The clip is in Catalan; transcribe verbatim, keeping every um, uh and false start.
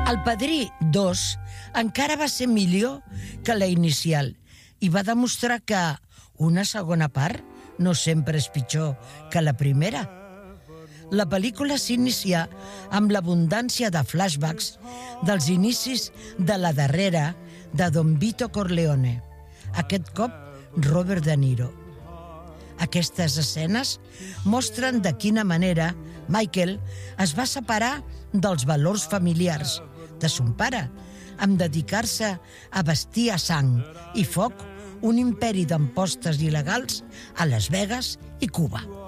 El Padrí dos encara va ser millor que la inicial i va demostrar que una segona part no sempre és pitjor que la primera. La pel·lícula s'inicia amb l'abundància de flashbacks dels inicis de la darrera de Don Vito Corleone, aquest cop Robert De Niro. Aquestes escenes mostren de quina manera Michael es va separar dels valors familiars de son pare, en dedicar-se a vestir a sang i foc un imperi d'impostes il·legals a Las Vegas i Cuba.